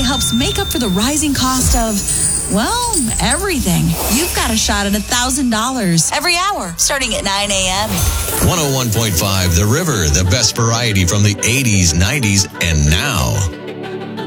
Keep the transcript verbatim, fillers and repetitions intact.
helps make up for the rising cost of, well, everything. You've got a shot at one thousand dollars every hour, starting at nine a.m. one oh one point five The River, the best variety from the eighties, nineties, and now.